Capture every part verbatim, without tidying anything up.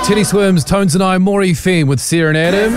Teddy Swims, Tones and I, Maury Femme with Sarah and Adam.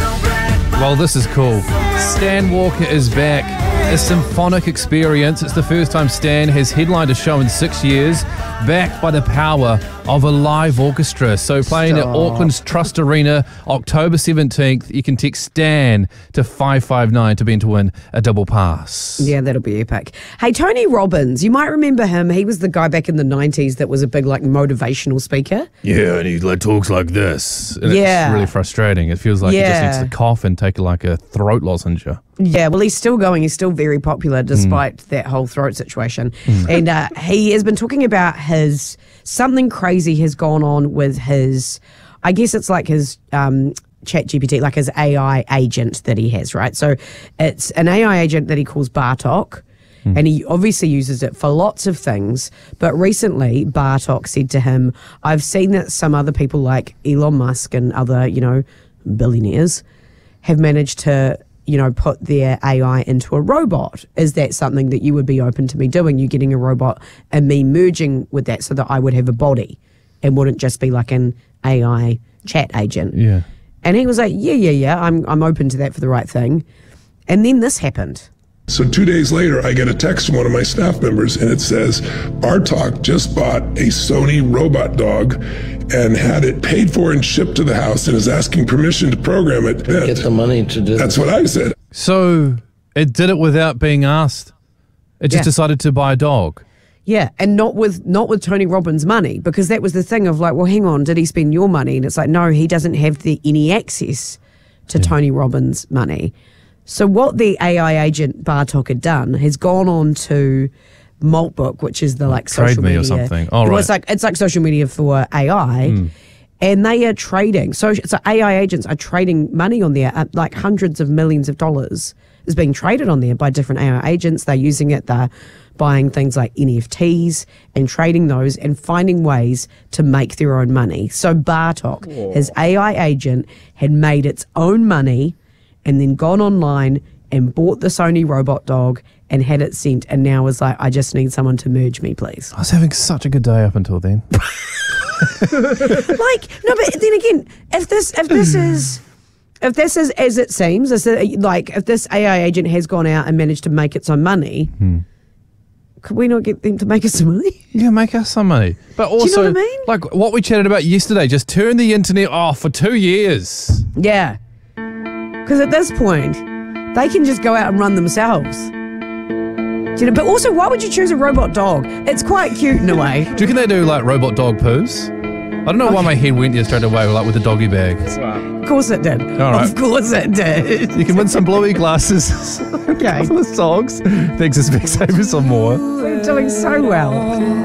Well, this is cool. Stan Walker is back. A symphonic experience. It's the first time Stan has headlined a show in six years, backed by the power of a live orchestra. So playing Stop. at Auckland's Trust Arena, October seventeenth. You can text Stan to five five nine to be in to win a double pass. Yeah, that'll be epic. Hey, Tony Robbins, you might remember him. He was the guy back in the nineties that was a big like motivational speaker. Yeah, and he like talks like this. And yeah. It's really frustrating. It feels like yeah. he just needs to cough and take like a throat lozenge. Yeah, well, he's still going. He's still very popular despite mm. that whole throat situation. Mm. And uh, he has been talking about his, something crazy has gone on with his, I guess it's like his um, ChatGPT, like his A I agent that he has, right? So it's an A I agent that he calls Bartok. Mm. And he obviously uses it for lots of things. But recently, Bartok said to him, I've seen that some other people like Elon Musk and other, you know, billionaires have managed to, you know, put their A I into a robot. Is that something that you would be open to me doing? You getting a robot and me merging with that so that I would have a body and wouldn't just be like an A I chat agent. Yeah. And he was like, yeah, yeah, yeah, I'm I'm open to that for the right thing. And then this happened. So two days later, I get a text from one of my staff members, and it says, Bartok just bought a Sony robot dog and had it paid for and shipped to the house and is asking permission to program it. Get the money to do That's what I said. So it did it without being asked? It just Yeah. decided to buy a dog? Yeah, and not with not with Tony Robbins' money, because that was the thing of like, well, hang on, did he spend your money? And it's like, no, he doesn't have the any access to yeah. Tony Robbins' money. So what the A I agent Bartok had done has gone on to Maltbook, which is the like Trade social me media. or something. Oh, well, right. it's like it's like social media for A I, mm. and they are trading. So, so A I agents are trading money on there, like hundreds of millions of dollars is being traded on there by different A I agents. They're using it. They're buying things like N F Ts and trading those and finding ways to make their own money. So Bartok, Whoa. his A I agent, had made its own money and then gone online and bought the Sony robot dog and had it sent, and now is like, I just need someone to merge me, please. I was having such a good day up until then. Like, no, but then again, if this if this is if this is as it seems, is it, like if this A I agent has gone out and managed to make its own money, hmm. could we not get them to make us some money? Yeah, make us some money. But also, do you know what I mean? Like what we chatted about yesterday, just turn the internet off for two years. Yeah. Because at this point, they can just go out and run themselves. Do you know, but also, why would you choose a robot dog? It's quite cute in a way. Do you reckon they do like robot dog poos? I don't know okay. why my head went there straight away, like with the doggy bag. Of course it did. All right. Of course it did. You can win some Bluey glasses. Okay. For the songs. Thanks to Specsavers or more. We're doing so well.